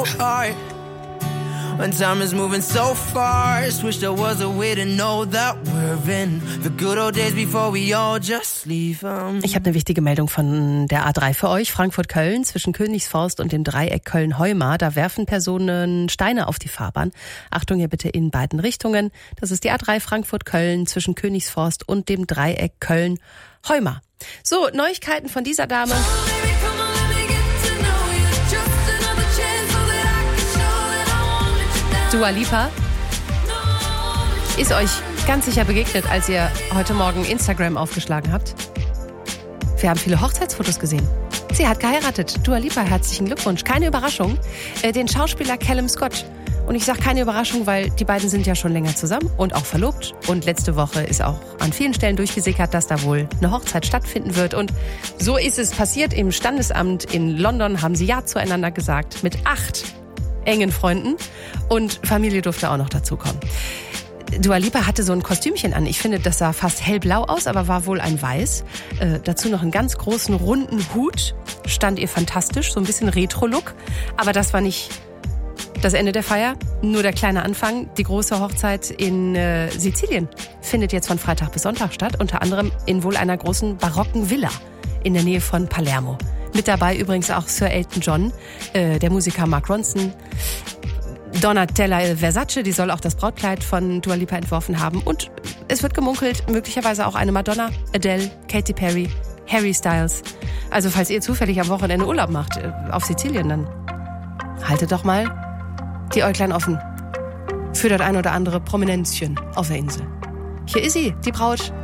When time is moving so fast, wish there was a way to know that we're in the good old days before we all just leave. Ich habe eine wichtige Meldung von der A3 für euch. Frankfurt-Köln zwischen Königsforst und dem Dreieck Köln-Heumar. Da werfen Personen Steine auf die Fahrbahn. Achtung hier bitte in beiden Richtungen. Das ist die A3 Frankfurt-Köln zwischen Königsforst und dem Dreieck Köln-Heumar. So, Neuigkeiten von dieser Dame. Dua Lipa ist euch ganz sicher begegnet, als ihr heute Morgen Instagram aufgeschlagen habt. Wir haben viele Hochzeitsfotos gesehen. Sie hat geheiratet. Dua Lipa, herzlichen Glückwunsch. Keine Überraschung. Den Schauspieler Callum Scott. Und ich sage keine Überraschung, weil die beiden sind ja schon länger zusammen und auch verlobt. Und letzte Woche ist auch an vielen Stellen durchgesickert, dass da wohl eine Hochzeit stattfinden wird. Und so ist es passiert. Im Standesamt in London haben sie Ja zueinander gesagt mit 8 engen Freunden und Familie durfte auch noch dazukommen. Dua Lipa hatte so ein Kostümchen an. Ich finde, das sah fast hellblau aus, aber war wohl ein Weiß. Dazu noch einen ganz großen, runden Hut. Stand ihr fantastisch, so ein bisschen Retro-Look. Aber das war nicht das Ende der Feier, nur der kleine Anfang. Die große Hochzeit in Sizilien findet jetzt von Freitag bis Sonntag statt. Unter anderem in wohl einer großen barocken Villa in der Nähe von Palermo. Mit dabei übrigens auch Sir Elton John, der Musiker Mark Ronson, Donatella Versace, die soll auch das Brautkleid von Dua Lipa entworfen haben. Und es wird gemunkelt, möglicherweise auch eine Madonna, Adele, Katy Perry, Harry Styles. Also falls ihr zufällig am Wochenende Urlaub macht auf Sizilien, dann haltet doch mal die Äuglein offen für das ein oder andere Prominenzchen auf der Insel. Hier ist sie, die Braut